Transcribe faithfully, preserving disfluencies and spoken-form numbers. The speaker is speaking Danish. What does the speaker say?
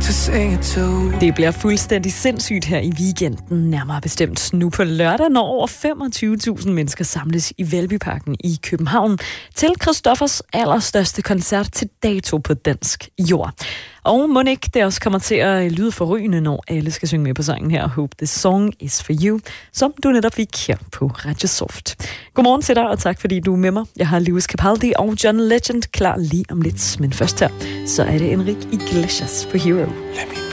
to sing it to. Det bliver fuldstændig sindssygt her i weekenden, nærmere bestemt nu på lørdag, når over femogtyve tusind mennesker samles i Valbyparken i København til Christoffers allerstørste koncert til dato på dansk jord. Og mon ikke det også kommer til at lyde forrygende, når alle skal synge med på sangen her, Hope This Song Is For You, som du netop fik her på Radio Soft. Godmorgen til dig, og tak fordi du er med mig. Jeg har Lewis Capaldi og John Legend klar lige om lidt, men først her, så er det Enrique Iglesias på Hero. Let me